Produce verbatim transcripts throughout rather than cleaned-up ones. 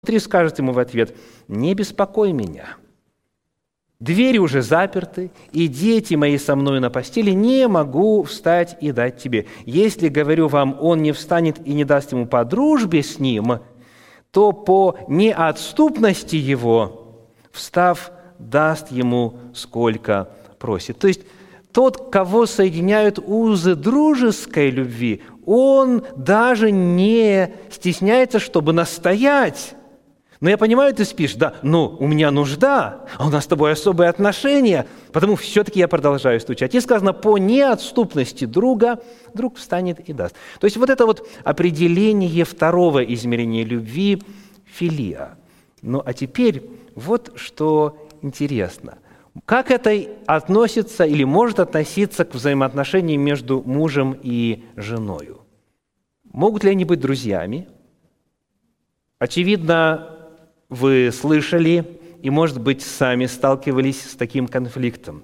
внутри скажет ему в ответ: «Не беспокой меня. Двери уже заперты, и дети мои со мною на постели, не могу встать и дать тебе. Если, говорю вам, он не встанет и не даст ему по дружбе с ним, то по неотступности его, встав, даст ему сколько просит». То есть тот, кого соединяют узы дружеской любви, он даже не стесняется, чтобы настоять. Но я понимаю, ты спишь, да, но у меня нужда, а у нас с тобой особые отношения, потому все-таки я продолжаю стучать. И сказано, по неотступности друга друг встанет и даст. То есть вот это вот определение второго измерения любви – филия. Ну а теперь вот что интересно. Как это относится или может относиться к взаимоотношениям между мужем и женой? Могут ли они быть друзьями? Очевидно, вы слышали и, может быть, сами сталкивались с таким конфликтом,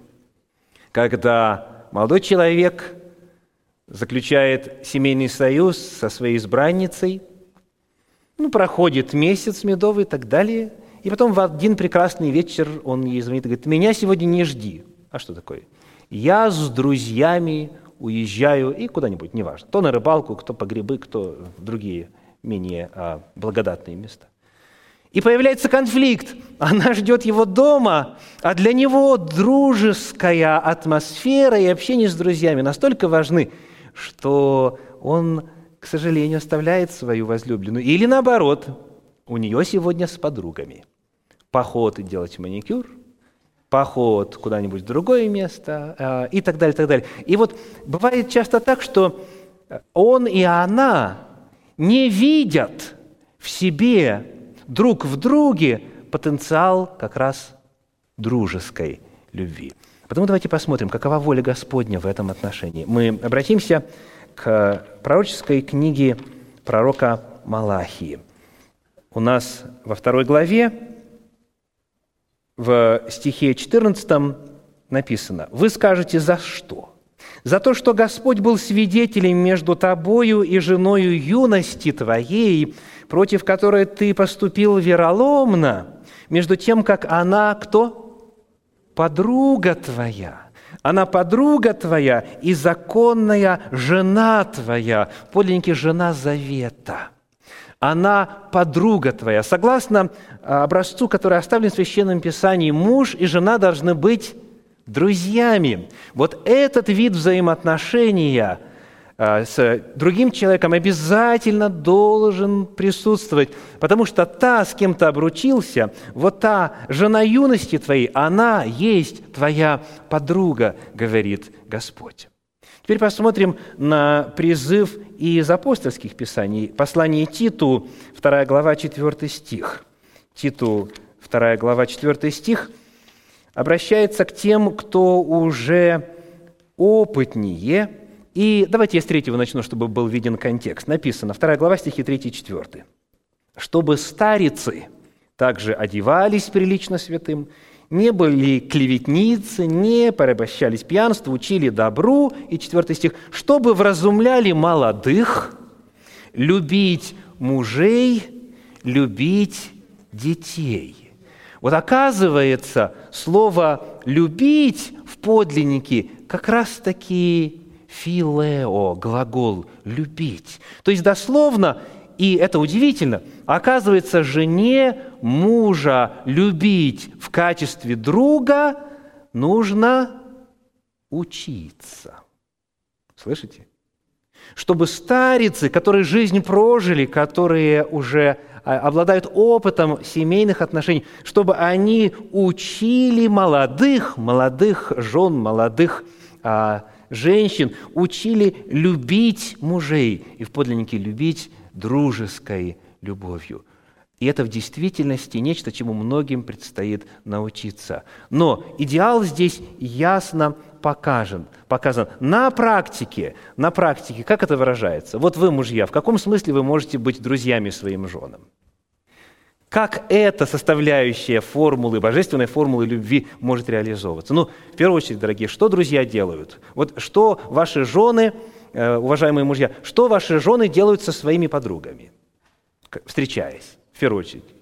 когда молодой человек заключает семейный союз со своей избранницей, ну, проходит месяц медовый и так далее, и потом в один прекрасный вечер он ей звонит и говорит: «Меня сегодня не жди». А что такое? «Я с друзьями уезжаю» и куда-нибудь, неважно. То на рыбалку, кто по грибы, кто в другие менее а, благодатные места. И появляется конфликт. Она ждет его дома, а для него дружеская атмосфера и общение с друзьями настолько важны, что он, к сожалению, оставляет свою возлюбленную. Или наоборот, у нее сегодня с подругами. Поход делать маникюр, поход куда-нибудь в другое место и так далее, и так далее. И вот бывает часто так, что он и она не видят в себе друг в друге потенциал как раз дружеской любви. Потому давайте посмотрим, какова воля Господня в этом отношении. Мы обратимся к пророческой книге пророка Малахии. У нас во второй главе, в стихе четырнадцатом написано: «Вы скажете, за что? За то, что Господь был свидетелем между тобою и женою юности твоей, против которой ты поступил вероломно, между тем, как она кто? Подруга твоя. Она подруга твоя и законная жена твоя». Подлинники, жена завета. Она подруга твоя. Согласно образцу, который оставлен в Священном Писании, муж и жена должны быть друзьями. Вот этот вид взаимоотношения с другим человеком обязательно должен присутствовать, потому что та, с кем ты обручился, вот та жена юности твоей, она есть твоя подруга, говорит Господь. Теперь посмотрим на призыв из апостольских писаний. Послание Титу, вторая глава, четвёртый стих. Титу, вторая глава, четвёртый стих обращается к тем, кто уже опытнее. И давайте я с третьего начну, чтобы был виден контекст. Написано, вторая глава, стихи третий и четвёртый. «Чтобы старицы также одевались прилично святым, не были клеветницы, не порабощались пьянству, учили добру». И четвёртый стих. «Чтобы вразумляли молодых, любить мужей, любить детей». Вот оказывается, слово «любить» в подлиннике как раз-таки филео, глагол «любить». То есть дословно, и это удивительно, оказывается, жене мужа любить в качестве друга нужно учиться. Слышите? Чтобы старицы, которые жизнь прожили, которые уже обладают опытом семейных отношений, чтобы они учили молодых, молодых жен, молодых а, женщин, учили любить мужей и в подлиннике любить дружеской любовью. И это в действительности нечто, чему многим предстоит научиться. Но идеал здесь ясно показан, показан на практике. На практике, как это выражается? Вот вы, мужья, в каком смысле вы можете быть друзьями своим женам? Как эта составляющая формулы, божественной формулы любви может реализовываться? Ну, в первую очередь, дорогие, что друзья делают? Вот что ваши жены, уважаемые мужья, что ваши жены делают со своими подругами, встречаясь? В первую очередь.